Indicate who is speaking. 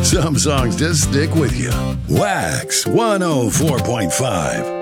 Speaker 1: Some songs just stick with you. Wax 104.5.